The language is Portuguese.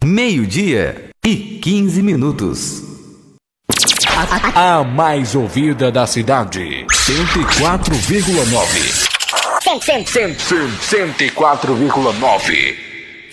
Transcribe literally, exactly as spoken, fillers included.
Meio-dia e quinze minutos. A mais ouvida da cidade. cento e quatro vírgula nove. cento e quatro vírgula nove.